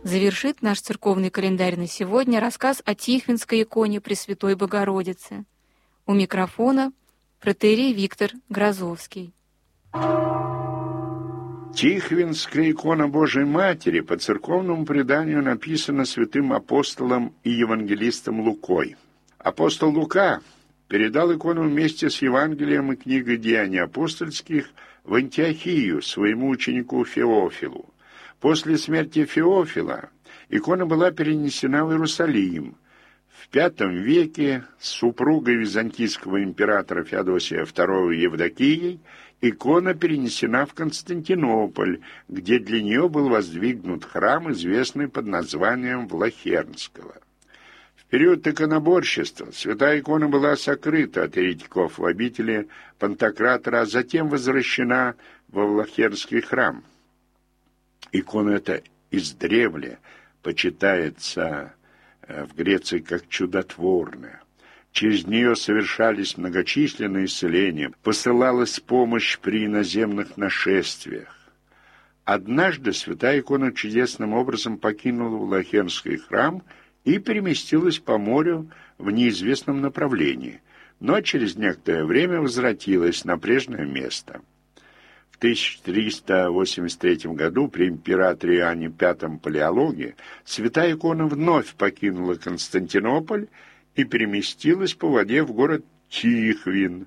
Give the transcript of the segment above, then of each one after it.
Завершит наш церковный календарь на сегодня рассказ о Тихвинской иконе Пресвятой Богородицы. У микрофона протоиерей Виктор Грозовский. Тихвинская икона Божией Матери по церковному преданию написана святым апостолом и евангелистом Лукой. Апостол Лука передал икону вместе с Евангелием и книгой Деяний апостольских в Антиохию своему ученику Феофилу. После смерти Феофила икона была перенесена в Иерусалим. В V веке с супругой византийского императора Феодосия II Евдокией икона перенесена в Константинополь, где для нее был воздвигнут храм, известный под названием Влахернского. В период иконоборчества святая икона была сокрыта от еретиков в обители Пантократора, а затем возвращена во Влахернский храм. Икона эта издревле почитается в Греции как чудотворная. Через нее совершались многочисленные исцеления, посылалась помощь при иноземных нашествиях. Однажды святая икона чудесным образом покинула Влахернский храм и переместилась по морю в неизвестном направлении, но через некоторое время возвратилась на прежнее место. В 1383 году при императоре Иоанне V Палеологе святая икона вновь покинула Константинополь и переместилась по воде в город Тихвин.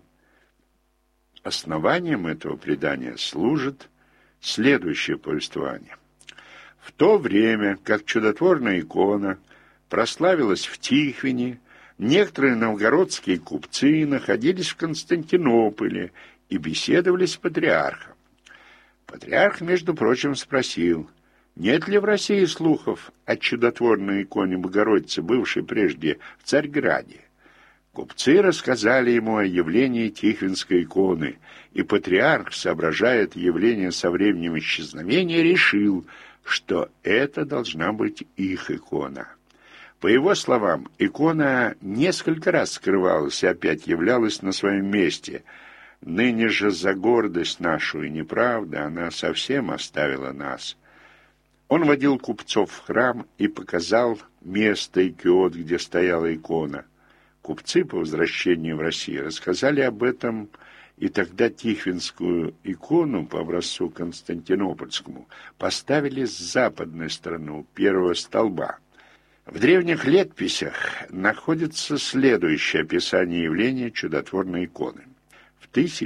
Основанием этого предания служит следующее повествование. В то время, как чудотворная икона прославилась в Тихвине, некоторые новгородские купцы находились в Константинополе и беседовали с патриархом. Патриарх, между прочим, спросил, нет ли в России слухов о чудотворной иконе Богородицы, бывшей прежде в Царьграде. Купцы рассказали ему о явлении Тихвинской иконы, и патриарх, соображая это явление со временем исчезновения, решил, что это должна быть их икона. По его словам, икона несколько раз скрывалась и опять являлась на своем месте. Ныне же за гордость нашу и неправду она совсем оставила нас. Он водил купцов в храм и показал место и киот, где стояла икона. Купцы по возвращении в Россию рассказали об этом, и тогда Тихвинскую икону по образцу константинопольскому поставили с западной стороны у первого столба. В древних летописях находится следующее описание явления чудотворной иконы. В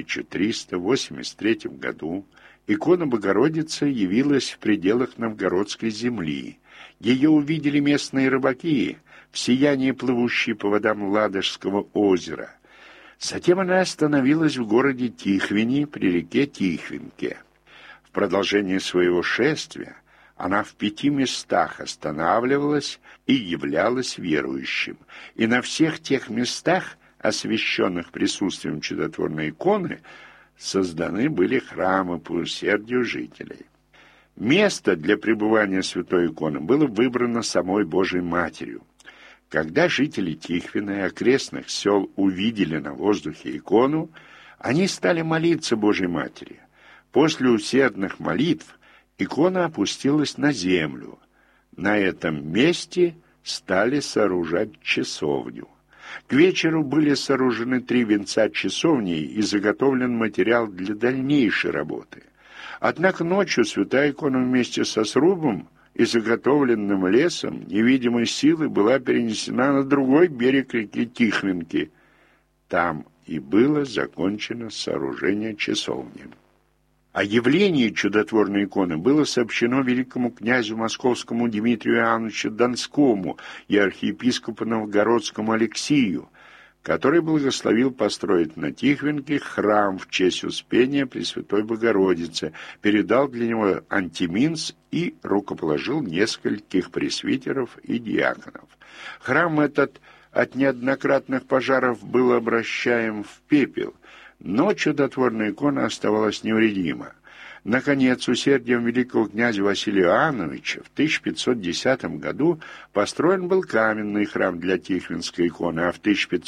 1383 году икона Богородицы явилась в пределах новгородской земли. Ее увидели местные рыбаки в сиянии плывущей по водам Ладожского озера. Затем она остановилась в городе Тихвине при реке Тихвинке. В продолжении своего шествия она в 5 местах останавливалась и являлась верующим. И на всех тех местах, освященных присутствием чудотворной иконы, созданы были храмы по усердию жителей. Место для пребывания святой иконы было выбрано самой Божией Матерью. Когда жители Тихвина и окрестных сел увидели на воздухе икону, они стали молиться Божией Матери. После усердных молитв икона опустилась на землю. На этом месте стали сооружать часовню. К вечеру были сооружены 3 венца часовни и заготовлен материал для дальнейшей работы. Однако ночью святая икона вместе со срубом и заготовленным лесом невидимой силой была перенесена на другой берег реки Тихвинки. Там и было закончено сооружение часовни. О явлении чудотворной иконы было сообщено великому князю московскому Дмитрию Иоанновичу Донскому и архиепископу новгородскому Алексию, который благословил построить на Тихвинке храм в честь Успения Пресвятой Богородицы, передал для него антиминс и рукоположил нескольких пресвитеров и диаконов. Храм этот от неоднократных пожаров был обращаем в пепел, но чудотворная икона оставалась невредима. Наконец, усердием великого князя Василия Иоанновича в 1510 году построен был каменный храм для Тихвинской иконы, а в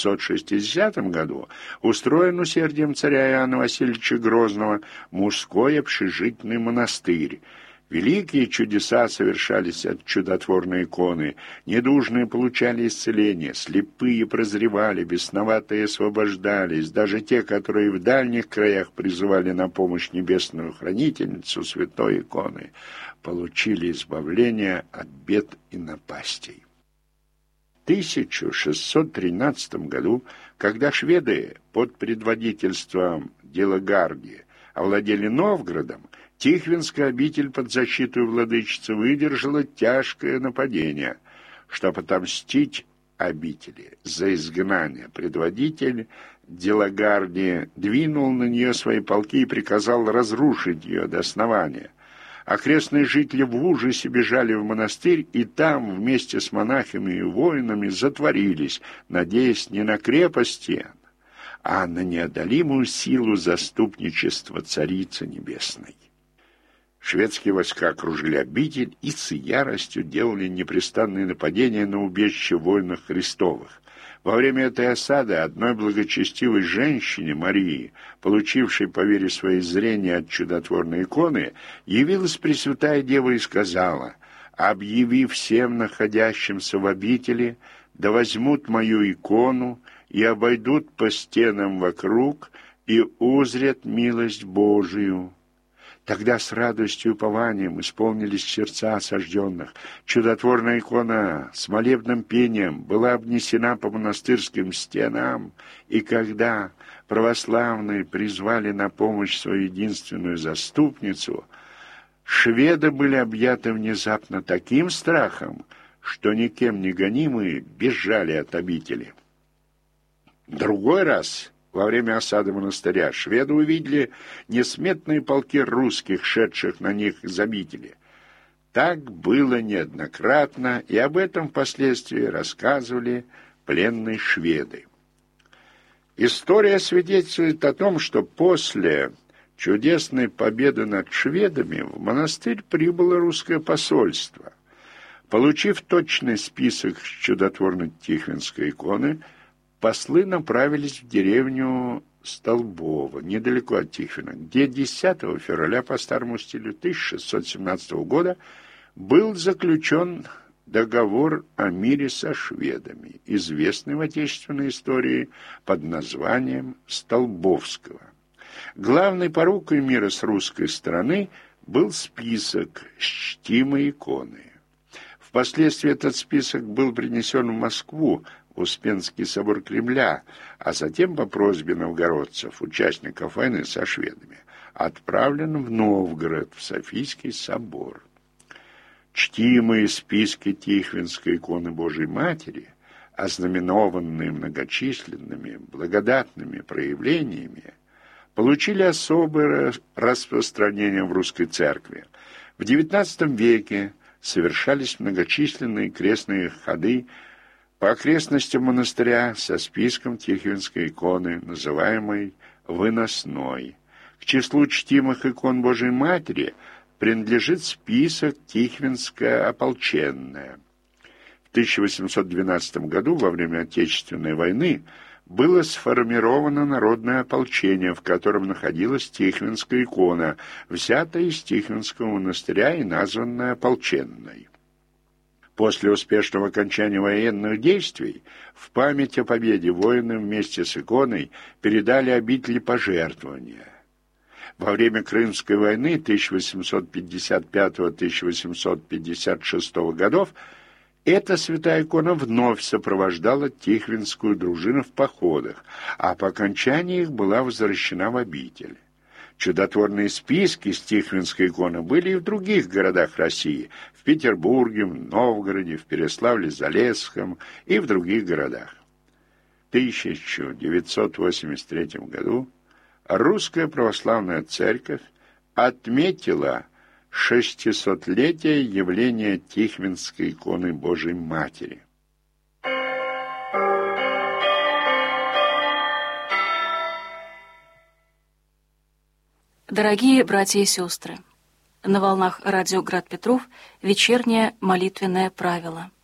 1560 году устроен усердием царя Иоанна Васильевича Грозного мужской общежитный монастырь. Великие чудеса совершались от чудотворной иконы, недужные получали исцеление, слепые прозревали, бесноватые освобождались, даже те, которые в дальних краях призывали на помощь небесную хранительницу святой иконы, получили избавление от бед и напастей. В 1613 году, когда шведы под предводительством Делагарди овладели Новгородом, Тихвинская обитель под защитой владычицы выдержала тяжкое нападение. Чтобы отомстить обители за изгнание, предводитель Делагарди двинул на нее свои полки и приказал разрушить ее до основания. Окрестные жители в ужасе бежали в монастырь, и там вместе с монахами и воинами затворились, надеясь не на крепость стен, а на неодолимую силу заступничества Царицы Небесной. Шведские войска окружили обитель и с яростью делали непрестанные нападения на убежище воинов Христовых. Во время этой осады одной благочестивой женщине, Марии, получившей по вере своей зрение от чудотворной иконы, явилась Пресвятая Дева и сказала: «Объяви всем находящимся в обители, да возьмут мою икону и обойдут по стенам вокруг и узрят милость Божию». Тогда с радостью и упованием исполнились сердца осажденных. Чудотворная икона с молебным пением была обнесена по монастырским стенам, и когда православные призвали на помощь свою единственную заступницу, шведы были объяты внезапно таким страхом, что никем не гонимые бежали от обители. Другой раз, во время осады монастыря, шведы увидели несметные полки русских, шедших на них из обители. Так было неоднократно, и об этом впоследствии рассказывали пленные шведы. История свидетельствует о том, что после чудесной победы над шведами в монастырь прибыло русское посольство. Получив точный список чудотворной Тихвинской иконы, послы направились в деревню Столбово, недалеко от Тихвина, где 10 февраля по старому стилю 1617 года был заключен договор о мире со шведами, известный в отечественной истории под названием Столбовского. Главной порукой мира с русской стороны был список с чтимой иконы. Впоследствии этот список был принесен в Москву, Успенский собор Кремля, а затем по просьбе новгородцев, участников войны со шведами, отправлен в Новгород, в Софийский собор. Чтимые списки Тихвинской иконы Божией Матери, ознаменованные многочисленными благодатными проявлениями, получили особое распространение в русской церкви. В XIX веке совершались многочисленные крестные ходы по окрестностям монастыря со списком Тихвинской иконы, называемой «выносной». К числу чтимых икон Божией Матери принадлежит список Тихвинская ополченная. В 1812 году, во время Отечественной войны, было сформировано народное ополчение, в котором находилась Тихвинская икона, взятая из Тихвинского монастыря и названная ополченной. После успешного окончания военных действий в память о победе воины вместе с иконой передали обители пожертвования. Во время Крымской войны 1855-1856 годов эта святая икона вновь сопровождала Тихвинскую дружину в походах, а по окончании их была возвращена в обитель. Чудотворные списки с Тихвинской иконы были и в других городах России, в Петербурге, в Новгороде, в Переславле-Залесском и в других городах. В 1983 году Русская Православная Церковь отметила 600-летие явления Тихвинской иконы Божией Матери. Дорогие братья и сестры, на волнах радио «Град Петров» вечернее молитвенное правило.